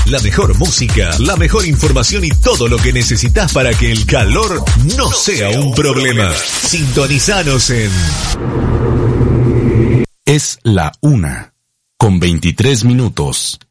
La mejor música, la mejor información y todo lo que necesitas para que el calor no sea un problema. Sintonizanos en... Es la 1:23 minutos.